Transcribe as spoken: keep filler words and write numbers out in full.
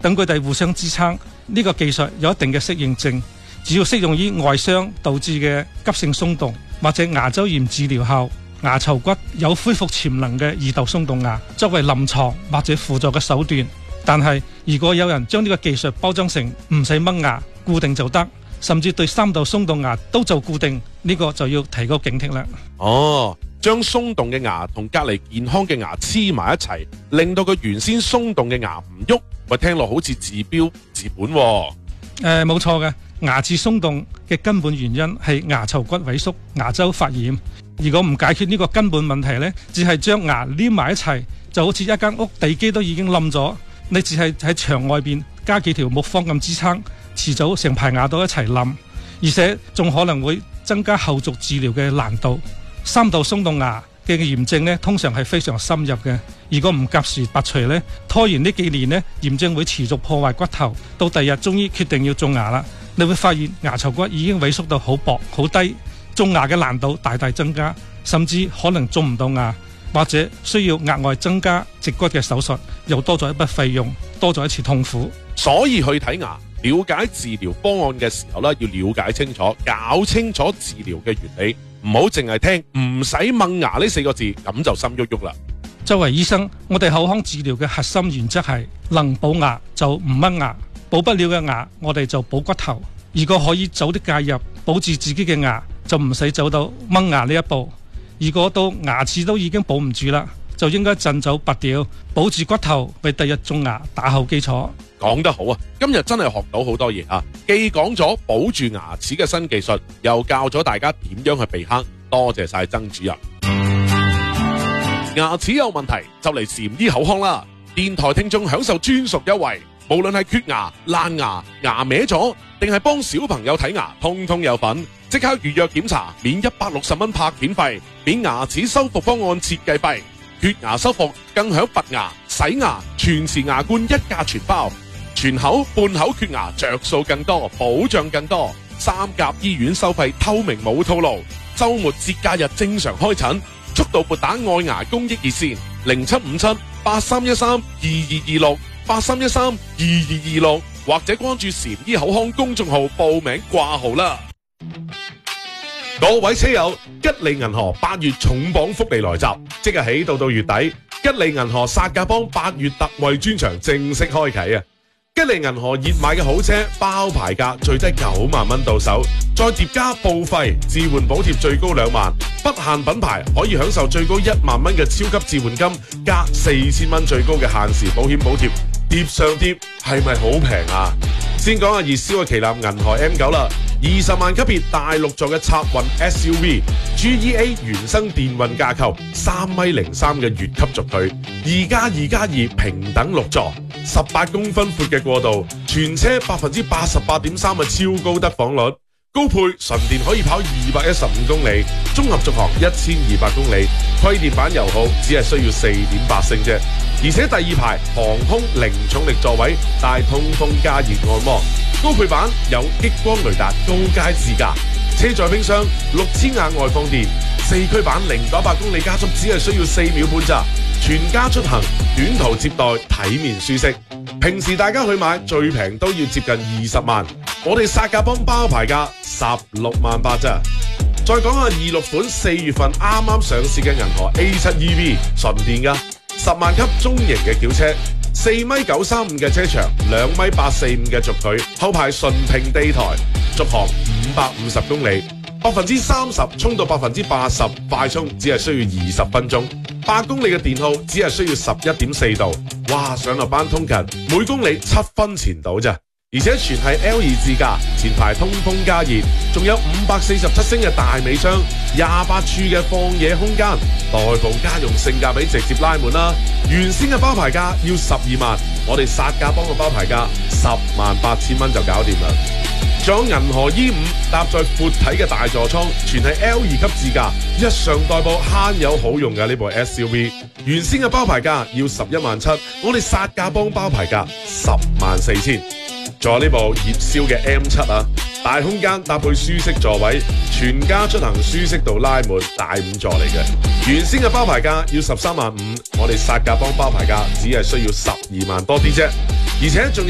等佢哋互相支撐。呢個技術有一定嘅適應症，只要適用於外傷導致嘅急性鬆動或者牙周炎治療後牙槽骨有恢復潛能嘅二度鬆動牙，作為臨床或者輔助嘅手段。但係如果有人將呢個技術包裝成唔使掹牙固定就得，甚至對三度鬆動牙都做固定，呢個就要提高警惕啦。 哦，將鬆動嘅牙同隔離健康嘅牙黐埋一齊，令到佢原先鬆動嘅牙唔喐，喂，聽落好似治標治本喎。 誒，冇錯嘅，牙齒鬆動嘅根本原因係牙槽骨萎縮、牙周發炎。如果唔解決呢個根本問題呢，只係將牙黏埋一齊，就好似一間屋地基都已經冧咗，你只係喺牆外邊加幾條木方咁支撐，遲早成排牙都一齊冧，而且仲可能會增加後續治療嘅難度。三度鬆動牙嘅炎症呢，通常係非常深入嘅，如果唔及時拔除呢，拖延呢幾年呢，炎症會持續破壞骨頭，到第日終於決定要種牙啦，你會發現牙槽骨已經萎縮到好薄好低，種牙嘅難度大大增加，甚至可能種唔到牙，或者需要額外增加植骨嘅手術，又多咗一筆費用，多咗一次痛苦。 所以去睇牙，了解治療方案嘅時候咧，要了解清楚，搞清楚治療嘅原理，唔好淨係聽唔使掹牙呢四個字，咁就心喐喐啦。 作為醫生，我哋口腔治療嘅核心原則係能補牙就唔掹牙，補不了嘅牙我哋就補骨頭。如果可以早啲介入，保住自己嘅牙，就唔使走到掹牙呢一步。如果到牙齒都已經保唔住啦，就應該盡早拔掉，保住骨頭，為第日種牙打好基礎。 講得好啊！今日真係學到好多嘢啊！既講咗保住牙齒嘅新技術，又教咗大家點樣去避坑。多謝晒曾主任。牙齒有問題就嚟禪醫口腔啦！電台聽眾享受專屬優惠，無論係缺牙、爛牙、牙歪咗，定係幫小朋友睇牙，通通有份。即刻預約檢查，免一百六十蚊拍片費，免牙齒修復方案設計費，缺牙修復更享拔牙、洗牙、全瓷牙冠一價全包，全口、半口缺牙着數更多，保障更多。三甲醫院收費透明冇套路，周末節假日正常開診，速度撥打愛牙公益熱線零七五七八三一三二二二六八三一三二二二六，或者關注禪醫口腔公眾號報名掛號啦。各位車友，吉利銀河八月重磅福利來襲，即日起到到月底，吉利銀河薩價幫八月特惠專場正式開啟啊！吉利銀河熱買嘅好車包牌價最低九萬蚊到手，再疊加報廢置換補貼最高兩萬，不限品牌可以享受最高一萬蚊嘅超級置換金，加四千蚊最高嘅限時保險補貼，疊上疊係咪好平啊？先講下熱銷嘅旗艦銀河 M 九啦，二十萬級別大六座嘅插運 S U V，G E A 原生電運架構，三米零三嘅越級軸距，二加二加二平等六座，十八公分闊嘅過道，全車百分之八十八點三嘅超高得房率，高配純電可以跑二百一十五公里，綜合續航一千二百公里，規電版油耗只係需要四點八升啫。而且第二排航空零重力座位，帶通風加熱按摩，高配版有激光雷達高階自駕，車載冰箱，六千瓦外放電，四驅版零到一百公里加速只係需要四秒半咋，全家出行，短途接待體面舒適。平時大家去買最平都要接近二十萬，我哋薩價幫包牌價十六萬八咋。再講下二六款四月份啱啱上市嘅銀河 A 七 E V 純電噶。十萬級中型嘅轎車，四米九三五嘅車長，兩米八四五嘅軸距，後排純平地台，續航五百五十公里，百分之三十衝到百分之八十，快充只係需要二十分鐘，八公里嘅電耗只係需要十一點四度，哇！上落班通勤，每公里七分錢到咋。而且全係 L 二自駕，前排通風加熱，仲有五百四十七升嘅大尾箱，廿八寸嘅放野空間，代步家用性價比直接拉滿啦！原先嘅包牌價要十二萬，我哋薩價幫個包牌價十萬八千蚊就搞掂啦！仲有銀河 E 五搭載闊體嘅大座艙，全係 L 二級自駕，一上代步慳油好用嘅呢部 S U V， 原先嘅包牌價要十一萬七，我哋薩價幫包牌價十萬四千。仲有呢部熱銷嘅 M 七啊，大空間搭配舒適座位，全家出行舒適度拉滿，大五座嚟嘅。原先嘅包牌價要十三萬五，我哋薩價幫包牌價只係需要十二萬多啲啫，而且仲有